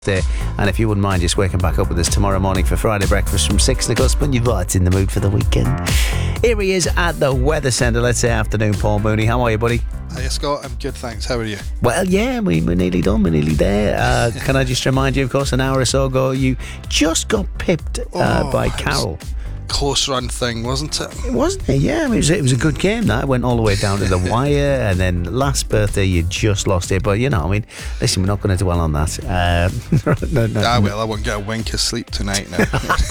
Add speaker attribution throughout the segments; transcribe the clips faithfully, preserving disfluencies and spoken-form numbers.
Speaker 1: Day. And if you wouldn't mind just waking back up with us tomorrow morning for Friday breakfast from six and of course putting your right in the mood for the weekend. Here he is at the Weather Centre. Let's say afternoon, Paul Mooney. How are you, buddy?
Speaker 2: Hiya, Scott. I'm good, thanks. How are you?
Speaker 1: Well, yeah, we, we're nearly done. We're nearly there. Uh, can I just remind you, of course, an hour or so ago, you just got pipped uh,
Speaker 2: oh,
Speaker 1: by Carol.
Speaker 2: Close run thing, wasn't it?
Speaker 1: It wasn't it? Yeah, it was, it was a good game. That went all the way down to the wire, and then last birthday you just lost it. But you know, I mean, listen, we're not going to dwell on that. Uh, no, no,
Speaker 2: ah, well, I won't get a wink of sleep tonight now.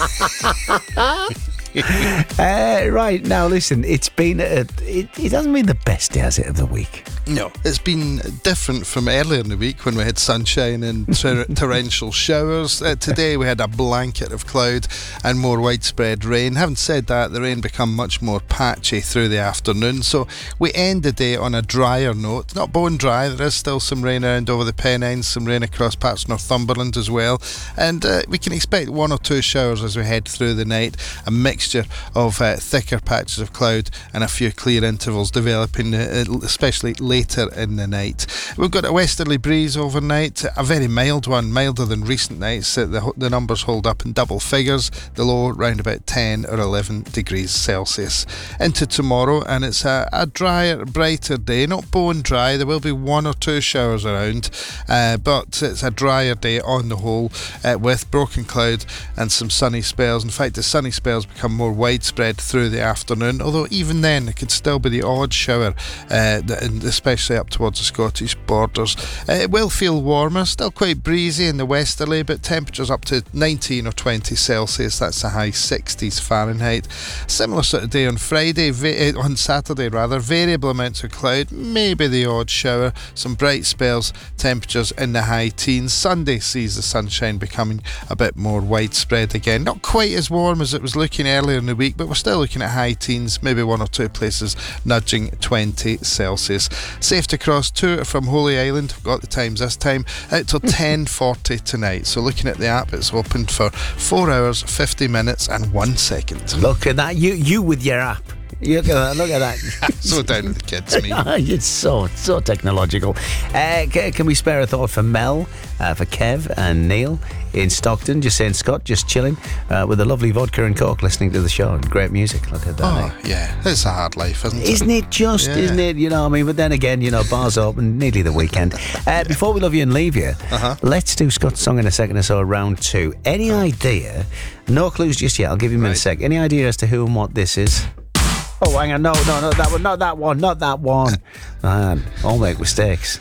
Speaker 1: uh, right now, listen, it's been a, it, it hasn't been the best day, has it, of the week?
Speaker 2: No, it's been different from earlier in the week when we had sunshine and ter- torrential showers. Uh, today we had a blanket of cloud and more widespread rain. Having said that, the rain became much more patchy through the afternoon, so we end the day on a drier note. Not bone dry, there is still some rain around over the Pennines, some rain across parts of Northumberland as well, and uh, we can expect one or two showers as we head through the night. A mixture of uh, thicker patches of cloud and a few clear intervals developing, uh, especially later in the night. We've got a westerly breeze overnight, a very mild one, milder than recent nights. Uh, the, the numbers hold up in double figures, the low round about ten or eleven degrees Celsius. Into tomorrow, and it's a, a drier, brighter day, not bone dry. There will be one or two showers around, uh, but it's a drier day on the whole, uh, with broken cloud and some sunny spells. In fact, the sunny spells become more widespread through the afternoon, although even then it could still be the odd shower, uh, especially up towards the Scottish borders. Uh, it will feel warmer, still quite breezy in the westerly, but temperatures up to nineteen or twenty Celsius. That's a high sixties Fahrenheit. Similar sort of day on Friday, va- on Saturday rather, variable amounts of cloud, maybe the odd shower, some bright spells, temperatures in the high teens. Sunday sees the sunshine becoming a bit more widespread again. Not quite as warm as it was looking earlier in the week, but we're still looking at high teens, maybe one or two places nudging twenty Celsius. Safe to cross to from Holy Island, I've got the times this time, out till ten forty tonight. So looking at the app, it's open for four hours, fifty minutes and one second.
Speaker 1: Look at that, you you with your app. Look at that, look at that.
Speaker 2: So down with the kids, me.
Speaker 1: It's so, so technological. Uh, c- can we spare a thought for Mel, uh, for Kev and Neil in Stockton? Just saying, Scott, just chilling uh, with a lovely vodka and coke, listening to the show and great music. Look at that.
Speaker 2: Oh,
Speaker 1: eh?
Speaker 2: yeah. It's a hard life, isn't it?
Speaker 1: Isn't it just, yeah. Isn't it? You know, I mean, but then again, you know, bars open, nearly the weekend. Uh, before we love you and leave you, uh-huh. let's do Scott's song in a second or so, round two. Any oh. idea? No clues just yet. I'll give you a minute right. sec. Any idea as to who and what this is? Oh, hang on, no, no, no, that one, not that one, not that one. Man, all make mistakes.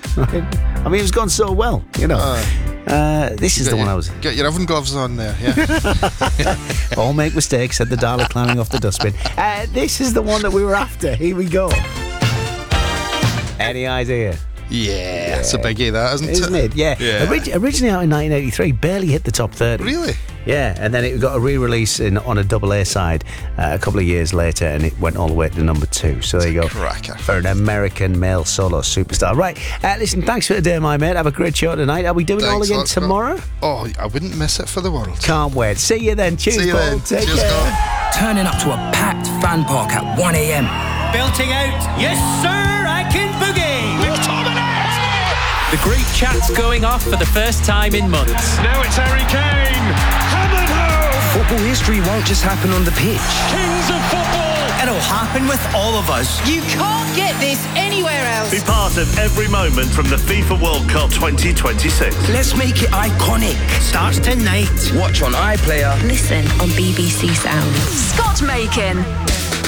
Speaker 1: I mean, it's gone so well, you know. Uh, uh, this is the one
Speaker 2: your,
Speaker 1: I was...
Speaker 2: Get your oven gloves on there, yeah.
Speaker 1: All make mistakes, said the Dalek climbing off the dustbin. Uh, this is the one that we were after. Here we go. Any idea?
Speaker 2: Yeah, yeah, it's a biggie, that, isn't,
Speaker 1: isn't it? it? Yeah.
Speaker 2: yeah.
Speaker 1: Orig- originally out in nineteen eighty-three, barely hit the top thirty.
Speaker 2: Really?
Speaker 1: Yeah, and then it got a re-release in, on a double A side uh, a couple of years later, and it went all the way to number two. So there you go.
Speaker 2: Cracker.
Speaker 1: For an American male solo superstar. Right, uh, listen, thanks for today, my mate. Have a great show tonight. Are we doing
Speaker 2: thanks
Speaker 1: it all again
Speaker 2: lots,
Speaker 1: tomorrow?
Speaker 2: Scott. Oh, I wouldn't miss it for the world.
Speaker 1: Can't wait. See you then. Cheers,
Speaker 2: See you
Speaker 1: Paul.
Speaker 2: then.
Speaker 1: Take
Speaker 2: Cheers,
Speaker 1: care.
Speaker 2: Scott.
Speaker 3: Turning up to a packed fan park at one a.m.
Speaker 4: Belting out, yes sir, I can boogie.
Speaker 5: The group chat's going off for the first time in months.
Speaker 6: Now it's Harry Kane. Hammered home.
Speaker 3: Football history won't just happen on the pitch.
Speaker 6: Kings of football.
Speaker 4: It'll happen with all of us.
Speaker 7: You can't get this anywhere else.
Speaker 6: Be part of every moment from the FIFA World Cup twenty twenty-six.
Speaker 3: Let's make it iconic.
Speaker 4: Starts tonight.
Speaker 3: Watch on iPlayer.
Speaker 8: Listen on B B C Sound.
Speaker 7: Scott Makin.